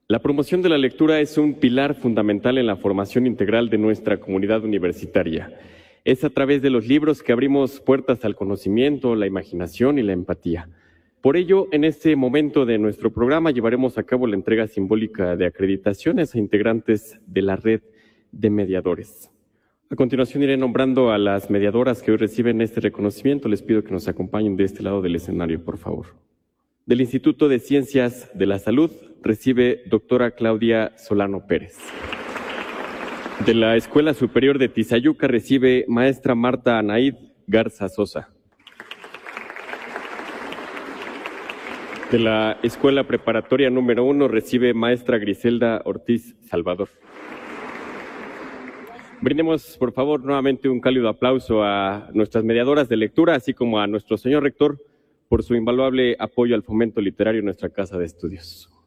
La promoción de la lectura es un pilar fundamental en la formación integral de nuestra comunidad universitaria. Es a través de los libros que abrimos puertas al conocimiento, la imaginación y la empatía. Por ello, en este momento de nuestro programa llevaremos a cabo la entrega simbólica de acreditaciones a integrantes de la red de mediadores. A continuación iré nombrando a las mediadoras que hoy reciben este reconocimiento. Les pido que nos acompañen de este lado del escenario, por favor. Del Instituto de Ciencias de la Salud recibe doctora Claudia Solano Pérez. De la Escuela Superior de Tizayuca recibe maestra Marta Anaid Garza Sosa. De la Escuela Preparatoria número 1 recibe maestra Griselda Ortiz Salvador. Brindemos, por favor, nuevamente un cálido aplauso a nuestras mediadoras de lectura, así como a nuestro señor rector por su invaluable apoyo al fomento literario en nuestra casa de estudios.